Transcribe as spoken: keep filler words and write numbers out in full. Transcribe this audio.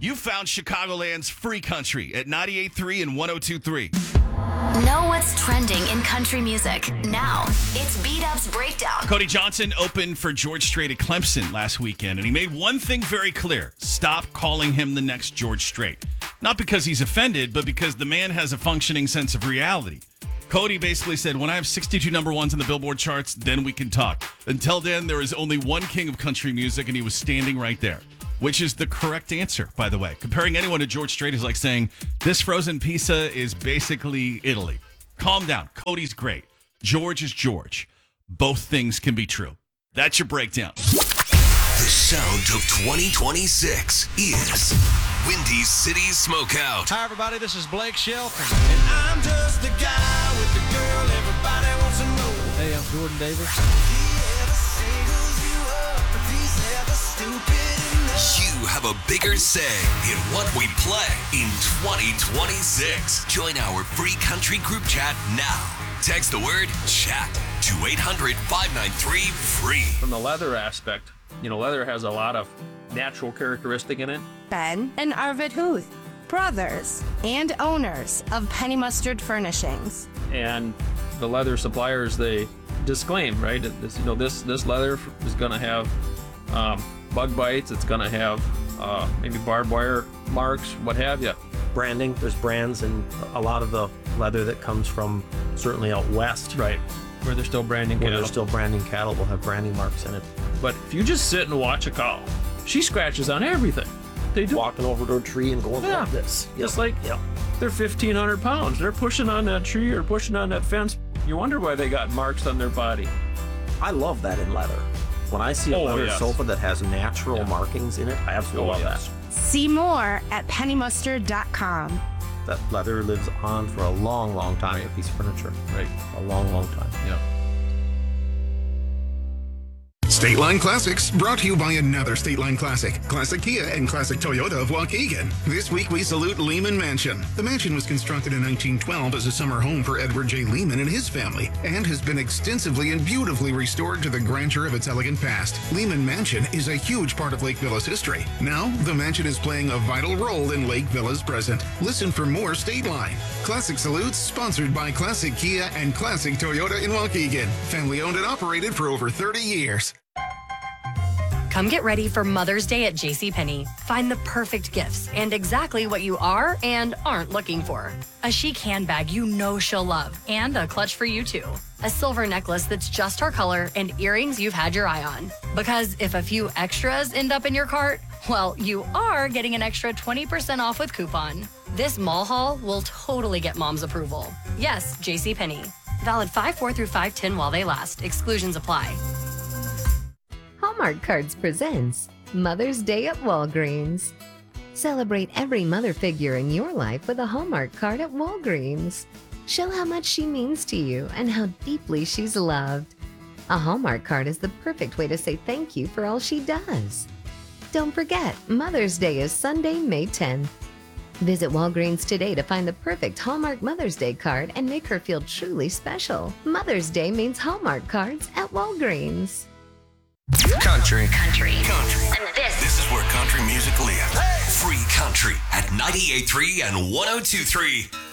You found Chicagoland's free country at ninety-eight point three and one oh two point three. Know what's trending in country music. Now, it's B-Dub's Breakdown. Cody Johnson opened for George Strait at Clemson last weekend, and he made one thing very clear. Stop calling him the next George Strait. Not because he's offended, but because the man has a functioning sense of reality. Cody basically said, when I have sixty-two number ones in the Billboard charts, then we can talk. Until then, there is only one king of country music, and he was standing right there. Which is the correct answer, by the way. Comparing anyone to George Strait is like saying, this frozen pizza is basically Italy. Calm down. Cody's great. George is George. Both things can be true. That's your breakdown. The sound of twenty twenty-six is Windy City Smokeout. Hi, everybody. This is Blake Shelton. And I'm just the guy with the girl everybody wants to know. Hey, I'm Jordan Davis. You have a bigger say in what we play in twenty twenty-six. Join our free country group chat now. Text the word chat to eight hundred, five nine three, free. From the leather aspect, you know, leather has a lot of natural characteristic in it. Ben and Arvid Huth, brothers and owners of Penny Mustard Furnishings. And the leather suppliers, they disclaim, right? This, you know, this this leather is going to have um, bug bites. It's going to have uh, maybe barbed wire marks, what have you. Branding, there's brands, and a lot of the leather that comes from certainly out west, right, where they're still branding where cattle. they're still branding cattle will have branding marks in it. But if you just sit and watch a cow, she scratches on everything. They do. Walking over to a tree and going Yeah. like this. Just like Yep. they're fifteen hundred pounds. They're pushing on that tree or pushing on that fence. You wonder why they got marks on their body. I love that in leather. When I see a Oh, leather yes. sofa that has natural Yeah. markings in it, I absolutely Oh, love yes. See more at penny mustard dot com. that. That leather lives on for a long, long time, a piece of furniture. Right. A long, long time. Yeah. State Line Classics, brought to you by another State Line Classic, Classic Kia and Classic Toyota of Waukegan. This week we salute Lehman Mansion. The mansion was constructed in nineteen twelve as a summer home for Edward J. Lehman and his family, and has been extensively and beautifully restored to the grandeur of its elegant past. Lehman Mansion is a huge part of Lake Villa's history. Now, the mansion is playing a vital role in Lake Villa's present. Listen for more State Line. Classic Salutes, sponsored by Classic Kia and Classic Toyota in Waukegan. Family owned and operated for over thirty years. Come get ready for Mother's Day at JCPenney. Find the perfect gifts and exactly what you are and aren't looking for. A chic handbag you know she'll love, and a clutch for you too. A silver necklace that's just her color, and earrings you've had your eye on. Because if a few extras end up in your cart, well, you are getting an extra twenty percent off with coupon. This mall haul will totally get mom's approval. Yes, JCPenney. Valid five four through five ten while they last. Exclusions apply. Hallmark Cards presents Mother's Day at Walgreens. Celebrate every mother figure in your life with a Hallmark card at Walgreens. Show how much she means to you and how deeply she's loved. A Hallmark card is the perfect way to say thank you for all she does. Don't forget, Mother's Day is Sunday, May tenth. Visit Walgreens today to find the perfect Hallmark Mother's Day card and make her feel truly special. Mother's Day means Hallmark cards at Walgreens. Country. Country. Country. And this, This is where country music lives. Free country at ninety-eight point three and one oh two point three.